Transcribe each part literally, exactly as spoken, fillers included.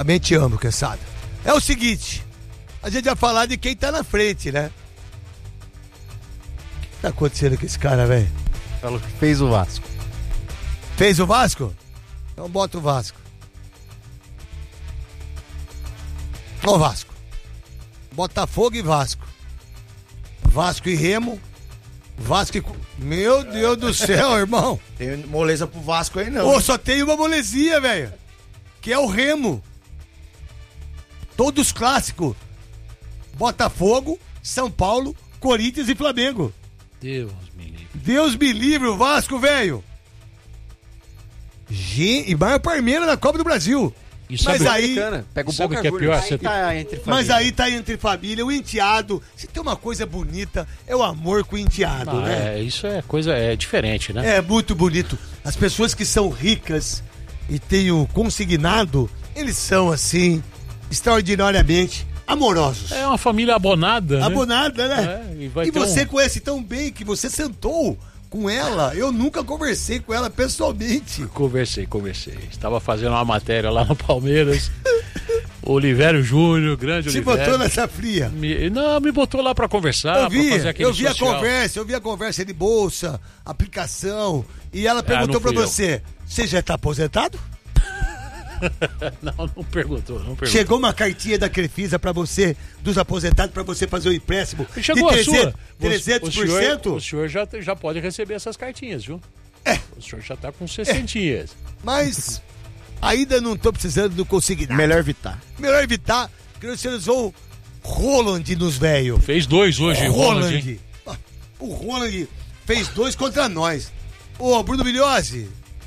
Também te amo, cansado. É o seguinte, a gente vai falar de quem tá na frente, né? O que tá acontecendo com esse cara, velho? Falou que fez o Vasco. Fez o Vasco? Então bota o Vasco. Ó o Vasco. Botafogo e Vasco. Vasco e Remo. Vasco e... Meu Deus do céu, irmão. Tem moleza pro Vasco aí, não. Ô, só tem uma molezinha, velho. Que é o Remo. Todos clássicos. Botafogo, São Paulo, Corinthians e Flamengo. Deus me livre. Deus me livre, o Vasco, velho. E Maio Parmeira na Copa do Brasil. E mas aí, pega o sabe o que é pior? Você tá entre mas aí tá entre família, o enteado. Se tem uma coisa bonita, é o amor com o enteado, ah, né? É, isso é coisa é diferente, né? É muito bonito. As pessoas que são ricas e têm o consignado, eles são assim, extraordinariamente amorosos. É uma família abonada, né? Abonada, né? É, e vai e ter você um... conhece tão bem que você sentou com ela. Eu nunca conversei com ela pessoalmente. Conversei, conversei. Estava fazendo uma matéria lá no Palmeiras. Olivério Júnior, grande Se Olivério. botou nessa fria? Me, não, me botou lá para conversar, eu vi, pra fazer aquele Eu vi social. a conversa, eu vi a conversa de bolsa, aplicação, e ela perguntou ah, para você, você já tá aposentado? não, não perguntou, não perguntou. Chegou uma cartinha da Crefisa pra você, dos aposentados, pra você fazer o empréstimo Chegou de trezentos, a sua. trezentos por cento? O senhor, o senhor já, já pode receber essas cartinhas, viu? É. O senhor já tá com sessentinhas. É. Mas ainda não tô precisando do consignado. Melhor evitar. Melhor evitar, que você usou Roland nos velho. Fez dois hoje, Roland. Roland. O Roland fez dois contra nós. Ô, Bruno Milhose,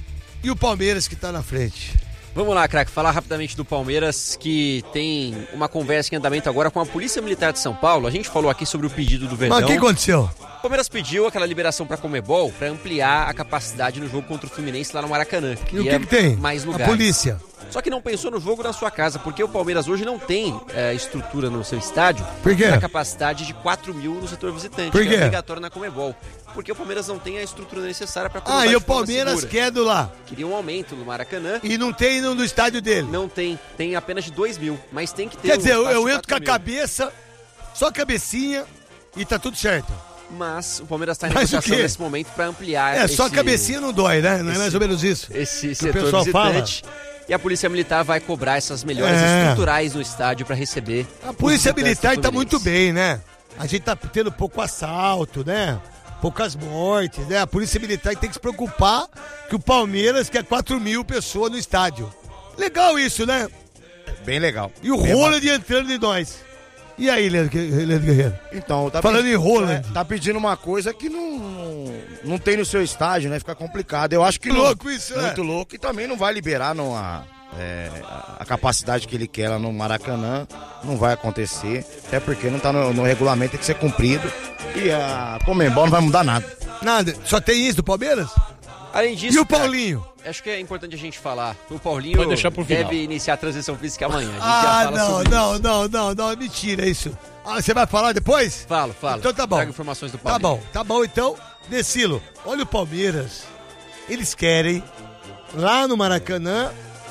e o Palmeiras que tá na frente? Vamos lá, craque, falar rapidamente do Palmeiras, que tem uma conversa em andamento agora com a Polícia Militar de São Paulo. A gente falou aqui sobre o pedido do Verdão. Mas o que aconteceu? O Palmeiras pediu aquela liberação para a Conmebol para ampliar a capacidade no jogo contra o Fluminense lá no Maracanã. E o que, que tem? Mais lugares. A polícia. Só que não pensou no jogo na sua casa, porque o Palmeiras hoje não tem é, estrutura no seu estádio Por quê? na capacidade de quatro mil no setor visitante, Por quê? que é obrigatório na Conmebol. Porque o Palmeiras não tem a estrutura necessária para Ah, e o Palmeiras quer do lá. Queria um aumento no Maracanã. E não tem no, no estádio dele? Não tem, tem apenas de dois mil, mas tem que ter. Quer um dizer, eu, eu entro com a mil. cabeça, só a cabecinha e tá tudo certo. Mas o Palmeiras está em Mas negociação nesse momento para ampliar. É, esse, só a cabecinha não dói, né? Não esse, é mais ou menos isso? Esse que setor o pessoal visitante. Fala. E a Polícia Militar vai cobrar essas melhorias É. estruturais no estádio para receber. A Polícia Militar tá muito bem. bem, né? A gente tá tendo pouco assalto, né? Poucas mortes, né? A Polícia Militar tem que se preocupar que o Palmeiras quer quatro mil pessoas no estádio. Legal isso, né? Bem legal. E o Bem Roland entrando de nós. E aí, Leandro, Leandro Guerreiro? Então, tá Falando pedi- em Roland. é, tá pedindo uma coisa que não, não tem no seu estádio, né? Fica complicado. Eu acho que Louco não, isso, né? muito louco. E também não vai liberar numa, é, a capacidade que ele quer lá no Maracanã. Não vai acontecer. Até porque não tá no, no regulamento, tem que ser cumprido. E a Conmebol não vai mudar nada. Nada, só tem isso do Palmeiras? Além disso, E o cara, Paulinho? acho que é importante a gente falar. O Paulinho Pode deixar pro final. deve iniciar a transição física amanhã. A gente já Ah, fala não, sobre não, isso. não, não, não, é mentira isso. Ah, você vai falar depois? Falo, falo. Então tá bom. Trago informações do Tá Paulinho. bom, tá bom então. Decilo, olha o Palmeiras. Eles querem, lá no Maracanã,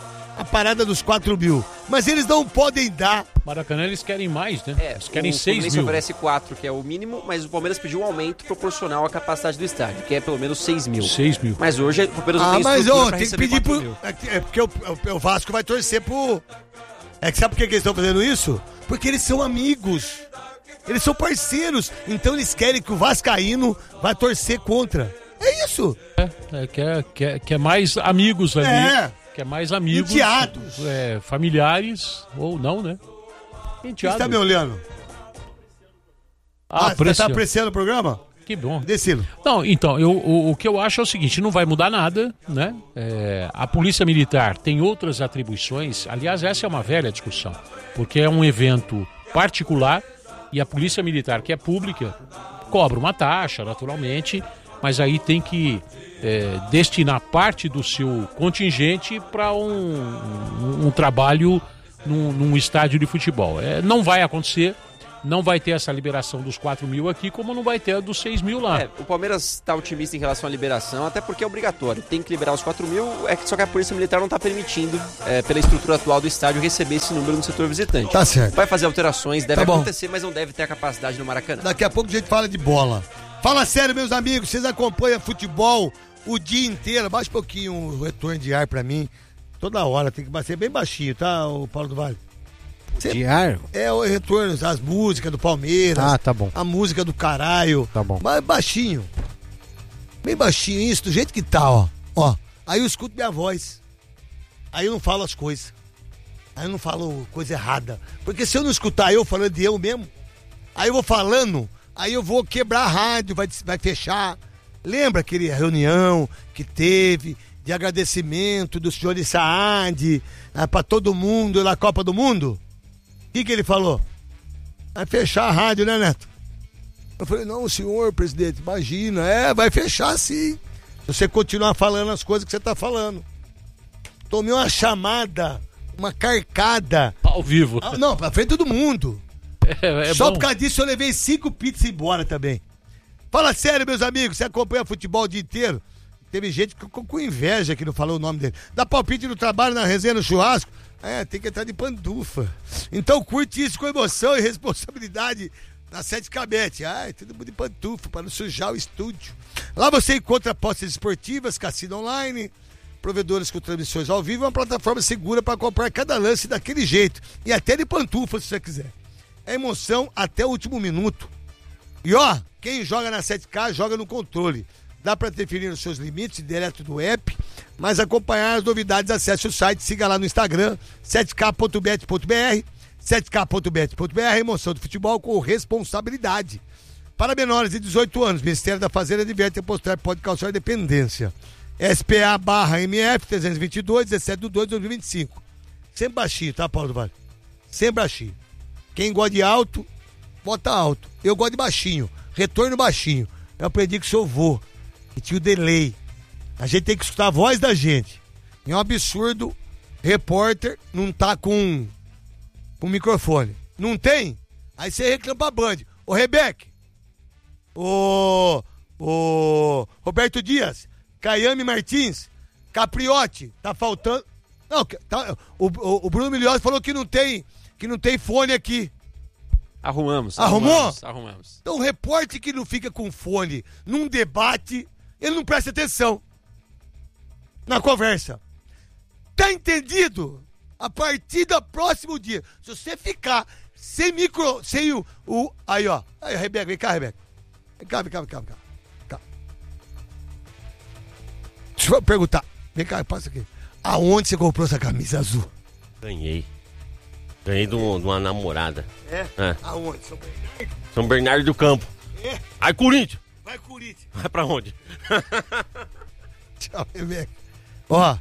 a parada dos quatro mil. Mas eles não podem dar. Maracanã eles querem mais, né? É, Eles querem o seis Fluminense mil. oferece quatro, que é o mínimo, mas o Palmeiras pediu um aumento proporcional à capacidade do estádio, que é pelo menos seis mil. seis mil. Mas hoje o Palmeiras não Ah, tem mas estrutura ó, pra tem que receber pedir quatro pro. mil. É, que- é porque o, o- o Vasco vai torcer pro. É que sabe por que que eles estão fazendo isso? Porque eles são amigos. Eles são parceiros. Então eles querem que o Vascaíno vá torcer contra. É isso. É, é, quer, quer, quer mais amigos ali. É. Quer mais amigos. Enteados. É, familiares, ou não, né? Você Enteados. tá me olhando? Ah, Ah, você tá apreciando. apreciando o programa? Que bom. Decilo. Não, então, eu, o, o que eu acho é o seguinte, não vai mudar nada, né? É, a Polícia Militar tem outras atribuições, aliás, essa é uma velha discussão, porque é um evento particular e a Polícia Militar, que é pública, cobra uma taxa, naturalmente, mas aí tem que é, destinar parte do seu contingente para um, um, um trabalho num, num estádio de futebol. É, não vai acontecer. não vai ter essa liberação dos quatro mil aqui, como não vai ter a dos seis mil lá. É, o Palmeiras está otimista em relação à liberação, até porque é obrigatório. Tem que liberar os quatro mil, é que só que a Polícia Militar não está permitindo, é, pela estrutura atual do estádio, receber esse número no setor visitante. Tá certo. Vai fazer alterações, deve Tá bom. acontecer, mas não deve ter a capacidade no Maracanã. Daqui a pouco a gente fala de bola. Fala sério, meus amigos, vocês acompanham futebol o dia inteiro. Baixa um pouquinho o retorno de ar pra mim. Toda hora, tem que bater bem baixinho, tá, o Paulo do Vale? Cê- De ar? É, o retorno, as músicas do Palmeiras. Ah, tá bom. A música do caralho. Tá bom. Mas baixinho. Bem baixinho, isso, do jeito que tá, ó. Ó, aí eu escuto minha voz. Aí eu não falo as coisas. Aí eu não falo coisa errada. Porque se eu não escutar eu falando de eu mesmo, aí eu vou falando, aí eu vou quebrar a rádio, vai, vai fechar. Lembra aquele reunião que teve de agradecimento do senhor de Saad ah, pra todo mundo na Copa do Mundo? O que que ele falou? Vai fechar a rádio, né, Neto? Eu falei, não, senhor presidente, imagina, é, vai fechar sim. Se você continuar falando as coisas que você tá falando. Tomei uma chamada, uma carcada. Ao vivo. Ah, não, pra frente de todo mundo. É, é Só bom. por causa disso eu levei cinco pizzas embora também. Fala sério, meus amigos, você acompanha futebol o dia inteiro? Teve gente que ficou com inveja que não falou o nome dele. Dá palpite no trabalho, na resenha, no churrasco. É, tem que entrar de pandufa. Então curte isso com emoção e responsabilidade na Sete Cabete. Ai, todo mundo de pantufa para não sujar o estúdio. Lá você encontra apostas esportivas, cassino online, provedores com transmissões ao vivo, uma plataforma segura para comprar cada lance daquele jeito. E até de pantufa, se você quiser. É emoção até o último minuto. E ó, quem joga na sete K, joga no controle. Dá para definir os seus limites direto do app, mas acompanhar as novidades, acesse o site, siga lá no Instagram, sete k ponto bet ponto b r, sete k ponto bet ponto b r, emoção do futebol com responsabilidade. Para menores de dezoito anos, Ministério da Fazenda adverte apostar pode causar dependência. S P A barra M F trezentos e vinte e dois, dezessete de dois de dois mil e vinte e cinco. Sempre baixinho, tá, Paulo do Vale? Sempre baixinho. Quem gosta de alto, bota alto. Eu gosto de baixinho, retorno baixinho. Eu aprendi com o seu vô, que tinha o delay. A gente tem que escutar a voz da gente. É um absurdo, repórter não tá com, com microfone. Não tem? Aí você reclama pra Band. Ô, Rebeca, ô, ô, Roberto Dias, Caiame Martins, Capriotti, tá faltando... Não, tá, o, o, o Bruno Milhões falou que não tem, que não tem fone aqui. Arrumamos. Arrumou? Arrumamos. arrumamos. Então, um repórter que não fica com fone num debate, ele não presta atenção na conversa. Tá entendido? A partir do próximo dia, se você ficar sem micro, sem o... o aí, ó. Aí, Rebeca, vem cá, Rebeca. Vem cá, vem cá, vem cá, vem cá. Vem cá. Deixa eu perguntar. Vem cá, passa aqui. Aonde você comprou essa camisa azul? Ganhei. Ganhei de, um- de uma namorada. É? É. Aonde? São Bernardo? São Bernardo do Campo. É? Ai, Corinthians! Vai, Corinthians. Vai pra onde? Tchau, Rebeca. Ó.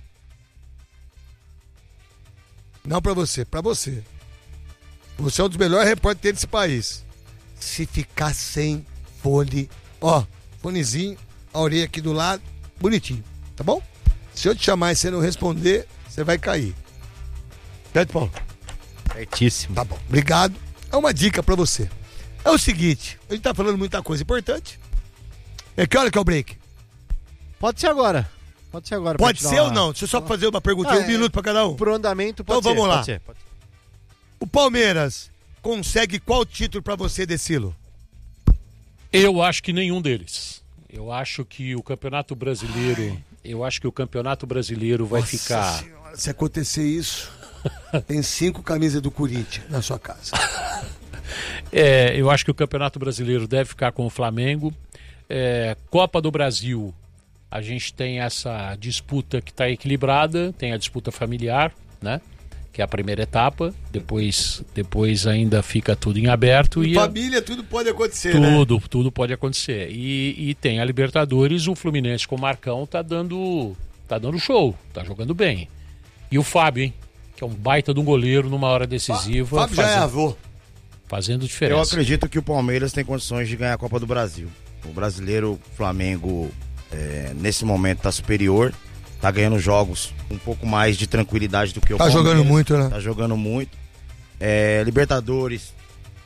Não pra você, pra você. Você é um dos melhores repórteres desse país. Se ficar sem fone, ó, fonezinho, a orelha aqui do lado, bonitinho, tá bom? Se eu te chamar e você não responder, você vai cair. Certo, Paulo? Certíssimo. Tá bom, obrigado. É uma dica pra você. É o seguinte, a gente tá falando muita coisa importante. É que hora que é o break? Pode ser agora. Pode ser agora. Pode pra te ser dar ou uma- não? Deixa eu só fazer uma pergunta, Ah, um é. minuto pra cada um. Pro andamento, pode Então ser. vamos lá. Pode ser, pode ser. O Palmeiras consegue qual título pra você, Decilo? Eu acho que nenhum deles. Eu acho que o Campeonato Brasileiro, eu acho que o Campeonato Brasileiro vai Nossa ficar. Senhora, se acontecer isso, tem cinco camisas do Corinthians na sua casa. É, eu acho que o Campeonato Brasileiro deve ficar com o Flamengo. É, Copa do Brasil, a gente tem essa disputa que está equilibrada, tem a disputa familiar, né? Que é a primeira etapa. Depois, depois ainda fica tudo em aberto e a- Família, tudo pode acontecer, né? tudo, tudo pode acontecer. E, e tem a Libertadores, o Fluminense com o Marcão tá dando, tá dando show, tá jogando bem. E o Fábio, hein? Que é um baita de um goleiro numa hora decisiva, Fábio já é fazendo, avô. fazendo Eu diferença. acredito que o Palmeiras tem condições de ganhar a Copa do Brasil. O brasileiro, Flamengo, é, nesse momento tá superior, tá ganhando jogos um pouco mais de tranquilidade do que o Tá Palmeiras. jogando muito, né? Tá jogando muito. É, Libertadores,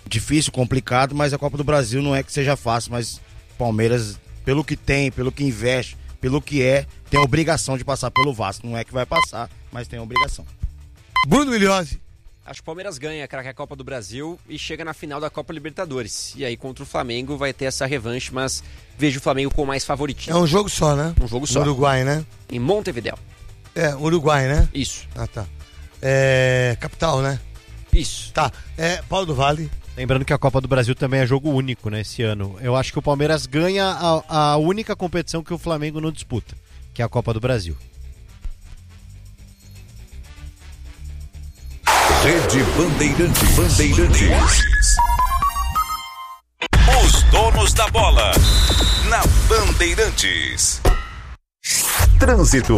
difícil, complicado, mas a Copa do Brasil não é que seja fácil, mas Palmeiras, pelo que tem, pelo que investe, pelo que é, tem a obrigação de passar pelo Vasco. Não é que vai passar, mas tem a obrigação. Bruno Milhose. Acho que o Palmeiras ganha, craque, a Copa do Brasil e chega na final da Copa Libertadores. E aí contra o Flamengo vai ter essa revanche, mas vejo o Flamengo com mais favoritismo. É um jogo só, né? Um jogo só. No Uruguai, né? Em Montevidéu. É, Uruguai, né? Isso. Ah, tá. É, capital, né? Isso. Tá. É, Paulo do Vale. Lembrando que a Copa do Brasil também é jogo único, né, esse ano. Eu acho que o Palmeiras ganha a, a única competição que o Flamengo não disputa, que é a Copa do Brasil. Rede Bandeirantes. Bandeirantes. Os donos da bola. Na Bandeirantes. Trânsito.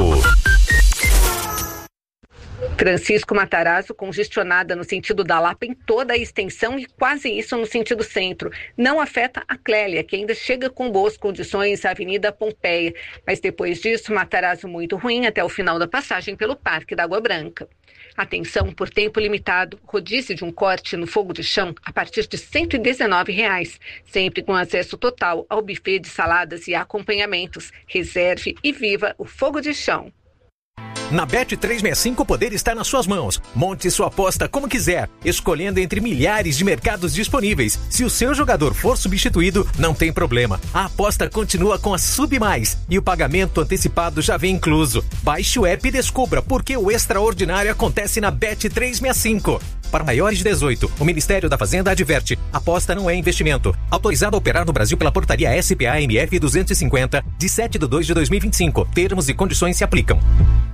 Francisco Matarazzo, congestionada no sentido da Lapa em toda a extensão e quase isso no sentido centro. Não afeta a Clélia, que ainda chega com boas condições à Avenida Pompeia. Mas depois disso, Matarazzo muito ruim até o final da passagem pelo Parque da Água Branca. Atenção por tempo limitado, rodízio de um corte no fogo de chão a partir de cento e dezenove reais, sempre com acesso total ao buffet de saladas e acompanhamentos. Reserve e viva o fogo de chão. Na Bet trezentos e sessenta e cinco o poder está nas suas mãos. Monte sua aposta como quiser, escolhendo entre milhares de mercados disponíveis. Se o seu jogador for substituído, não tem problema. A aposta continua com a Sub Mais e o pagamento antecipado já vem incluso. Baixe o app e descubra por que o extraordinário acontece na Bet trezentos e sessenta e cinco. Para maiores de dezoito, o Ministério da Fazenda adverte: aposta não é investimento. Autorizado a operar no Brasil pela portaria S P A M F duzentos e cinquenta, de sete de dois de dois mil e vinte e cinco. Termos e condições se aplicam.